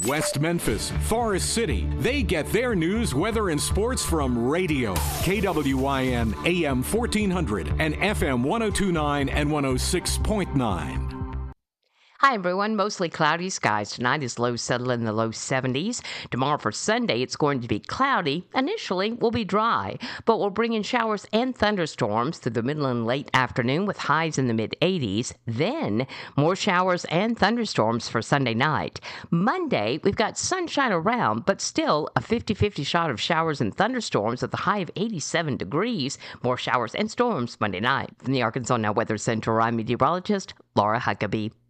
West Memphis, Forest City, they get their news, weather, and sports from radio. KWYN AM 1400 and FM 1029 and 106.9. Hi, everyone. Mostly cloudy skies. Tonight is low settle in the low 70s. Tomorrow for Sunday, it's going to be cloudy. Initially, will be dry, but we'll bring in showers and thunderstorms through the middle and late afternoon with highs in the mid-80s. Then, more showers and thunderstorms for Sunday night. Monday, we've got sunshine around, but still a 50-50 shot of showers and thunderstorms with a high of 87 degrees. More showers and storms Monday night. From the Arkansas Now Weather Center, I'm meteorologist Laura Huckabee.